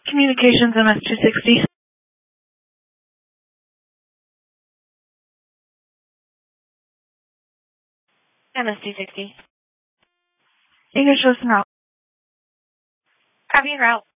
Communications MS-260. MS-260. English listen out. Copy en route.